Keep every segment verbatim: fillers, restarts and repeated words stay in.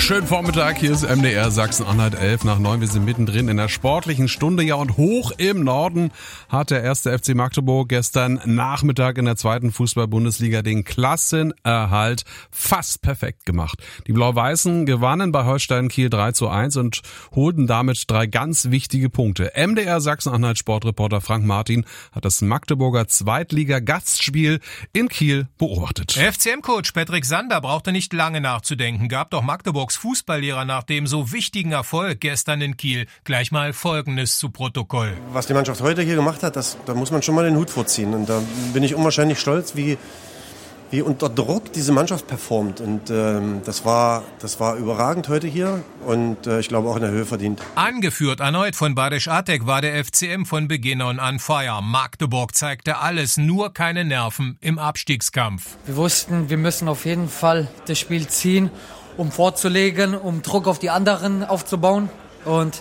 Schönen Vormittag, hier ist M D R Sachsen-Anhalt, elf nach neun. Wir sind mittendrin in der sportlichen Stunde. Ja, und hoch im Norden hat der erste F C Magdeburg gestern Nachmittag in der zweiten Fußball-Bundesliga den Klassenerhalt fast perfekt gemacht. Die Blau-Weißen gewannen bei Holstein Kiel drei zu eins und holten damit drei ganz wichtige Punkte. M D R Sachsen-Anhalt Sportreporter Frank Martin hat das Magdeburger Zweitliga-Gastspiel in Kiel beobachtet. F C M-Coach Patrick Sander brauchte nicht lange nachzudenken, gab doch Magdeburgs Fußballlehrer nach dem so wichtigen Erfolg gestern in Kiel gleich mal Folgendes zu Protokoll. Was die Mannschaft heute hier gemacht hat, das, da muss man schon mal den Hut vorziehen. Und da bin ich unwahrscheinlich stolz, wie, wie unter Druck diese Mannschaft performt. Und ähm, das war, das war überragend heute hier und äh, ich glaube auch in der Höhe verdient. Angeführt erneut von Badisch Atek war der F C M von Beginn an on fire. Magdeburg zeigte alles, nur keine Nerven im Abstiegskampf. Wir wussten, wir müssen auf jeden Fall das Spiel ziehen, um vorzulegen, um Druck auf die anderen aufzubauen. Und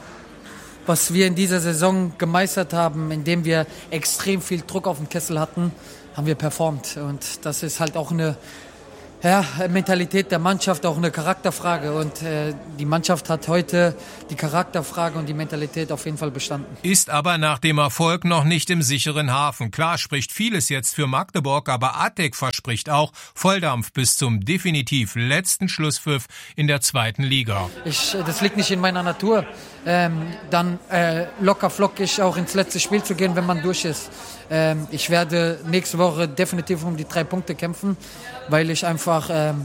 was wir in dieser Saison gemeistert haben, indem wir extrem viel Druck auf dem Kessel hatten, haben wir performt. Und das ist halt auch eine ja, Mentalität der Mannschaft, auch eine Charakterfrage. Und äh, die Mannschaft hat heute die Charakterfrage und die Mentalität auf jeden Fall bestanden. Ist aber nach dem Erfolg noch nicht im sicheren Hafen. Klar spricht vieles jetzt für Magdeburg, aber Atek verspricht auch Volldampf bis zum definitiv letzten Schlusspfiff in der zweiten Liga. Ich, das liegt nicht in meiner Natur, ähm, dann äh, locker flockig auch ins letzte Spiel zu gehen, wenn man durch ist. Ähm, ich werde nächste Woche definitiv um die drei Punkte kämpfen, weil ich einfach ähm,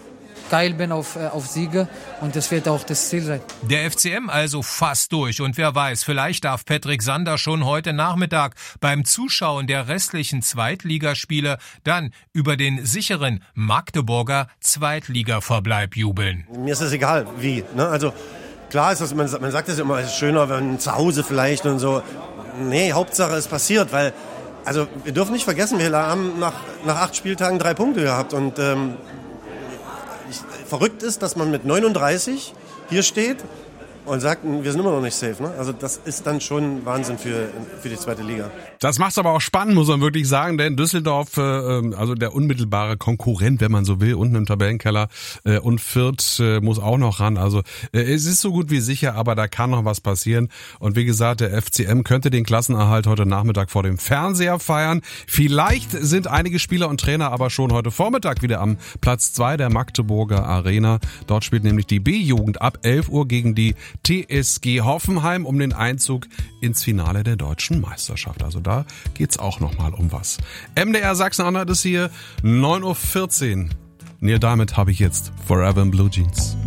geil bin auf, äh, auf Siege und das wird auch das Ziel sein. Der F C M also fast durch und wer weiß, vielleicht darf Patrick Sander schon heute Nachmittag beim Zuschauen der restlichen Zweitligaspiele dann über den sicheren Magdeburger Zweitligaverbleib jubeln. Mir ist es egal, wie. Ne? Also klar ist das, man, man sagt es immer, es ist schöner, wenn zu Hause vielleicht und so. Nee, Hauptsache es passiert, weil also wir dürfen nicht vergessen, wir haben nach, nach acht Spieltagen drei Punkte gehabt und ähm, ich, verrückt ist, dass man mit neununddreißig hier steht und sagt, wir sind immer noch nicht safe. Ne? Also das ist dann schon Wahnsinn für, für die zweite Liga. Das macht's aber auch spannend, muss man wirklich sagen, denn Düsseldorf, äh, also der unmittelbare Konkurrent, wenn man so will, unten im Tabellenkeller, äh, und Fürth äh, muss auch noch ran. Also äh, es ist so gut wie sicher, aber da kann noch was passieren. Und wie gesagt, der F C M könnte den Klassenerhalt heute Nachmittag vor dem Fernseher feiern. Vielleicht sind einige Spieler und Trainer aber schon heute Vormittag wieder am Platz zwei der Magdeburger Arena. Dort spielt nämlich die B-Jugend ab elf Uhr gegen die T S G Hoffenheim um den Einzug ins Finale der deutschen Meisterschaft. Also da geht's auch nochmal um was. M D R Sachsen-Anhalt ist hier, neun Uhr vierzehn. Neil Diamond habe ich jetzt, Forever in Blue Jeans.